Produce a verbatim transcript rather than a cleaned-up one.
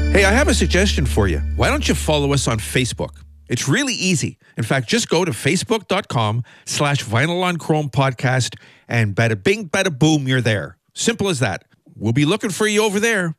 Hey, I have a suggestion for you. Why don't you follow us on Facebook? It's really easy. In fact, just go to facebook.com slash vinyl on chrome podcast and bada bing, bada boom, you're there. Simple as that. We'll be looking for you over there.